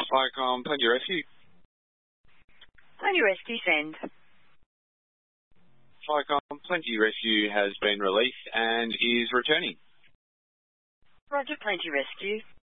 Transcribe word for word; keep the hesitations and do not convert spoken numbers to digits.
Flycom, Plenty Rescue. Plenty Rescue, send. Flycom, Plenty Rescue has been released and is returning. Roger, Plenty Rescue.